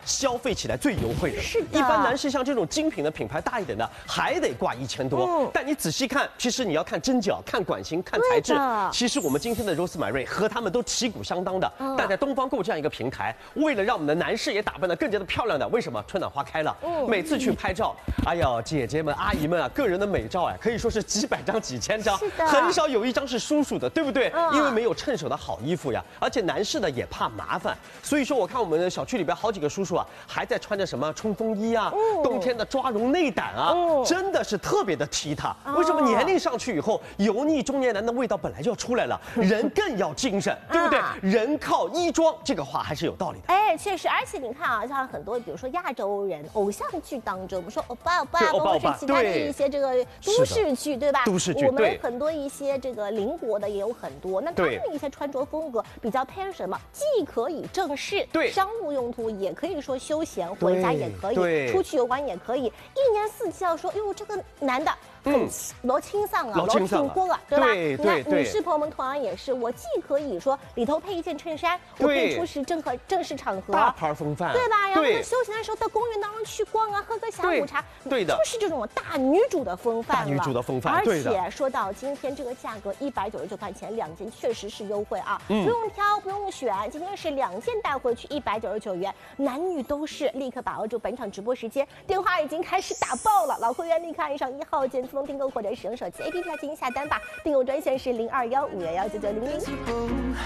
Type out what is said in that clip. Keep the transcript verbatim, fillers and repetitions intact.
消费起来最优惠的。 是的。 一般男士像这种精品的品牌大一点的，还得挂一千多。嗯。但你仔细看，其实你要看针脚、看管型、看材质。其实我们今天的 Rosemary 和他们都旗鼓相当的。嗯。但在东方购这样一个平台，为了让我们的男士也打扮得更加的漂亮的，为什么？春暖花开了。嗯。每次去拍照，哎呀，姐姐们、阿姨们啊，个人的美照哎，可以说是几百张、几千张，很少有一张是叔叔的，对不对？嗯。因为没有趁手的好衣服呀，而且男士呢也怕麻烦，所以说我看我们的小区里边好几个叔叔啊，还在穿着什么冲锋衣啊，嗯、冬天的抓绒内胆啊，嗯、真的是特别的踢踏。为什么年龄上去以后，油腻中年男的味道本来就要出来了，人更要精神，对不对？啊、人靠衣装，这个话还是有道理的。 哎，确实，而且你看啊，像很多比如说亚洲人偶像剧当中，我们说欧巴欧巴，包括是其他的一些这个都市剧，对吧？ 都市剧， 我们很多一些这个邻国的也有很多，那他们一些穿着风格比较偏什么？既可以正式， 对， 商务用途，也可以说休闲，回家也可以，出去游玩也可以，一年四季要说，哟，这个男的。很老清爽啊，老挺过啊，对吧？ 对对对。女士朋友们同样也是，我既可以说里头配一件衬衫，我可以出席正和正式场合， 大牌风范， 对吧？然后呢，休闲的时候到公园当中去逛啊，喝个下午茶， 对的， 就是这种大女主的风范了。 大女主的风范， 而且说到今天这个价格一百九十九块钱两件，确实是优惠啊，不用挑，不用选，今天是两件带回去一百九十九元，男女都是。立刻把握住本场直播时间，电话已经开始打爆了，老会员立刻按上一号键自动订购或者使用手机 A P P 来进行下单吧，订购专线是零二幺五幺幺九九零零。